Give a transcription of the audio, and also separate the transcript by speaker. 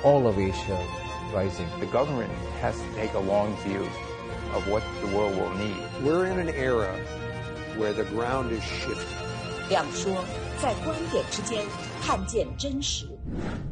Speaker 1: all of Asia rising.
Speaker 2: The government has to take a long view of what the world will need.
Speaker 3: We're in an era where the ground is shifting.
Speaker 4: 两说，在观点之间看见真实。